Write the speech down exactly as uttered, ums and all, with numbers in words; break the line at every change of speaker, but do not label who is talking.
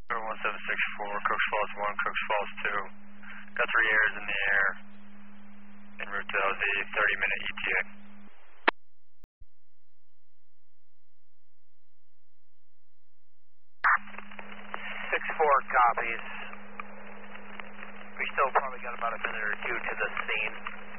one seven six four, Crooks Falls one, Crooks Falls two. Got three airs in the air en route to L Z, thirty minute E T A.
six four copies. We still probably got about a minute or two to the scene.